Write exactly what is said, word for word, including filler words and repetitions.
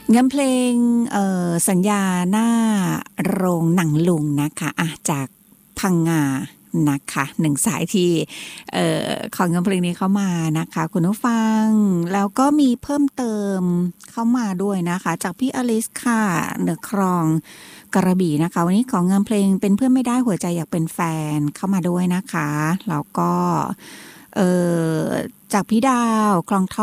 งานเพลงเอ่อสัญญาหน้าโรงหนังลุงนะคะอ่ะจากพังงานะคะหนึ่งสายที่เอ่อของงานเพลงนี้เข้ามานะคะคุณผู้ฟังแล้วก็มีเพิ่มเติมเข้ามาด้วยนะคะจากพี่อลิสค่ะเหนือครองกระบี่นะคะวันนี้ของงานเพลงเป็นเพื่อนไม่ได้หัวใจอยากเป็นแฟนเข้ามาด้วยนะคะแล้วก็เอ่อจากพี่ดาวคลองท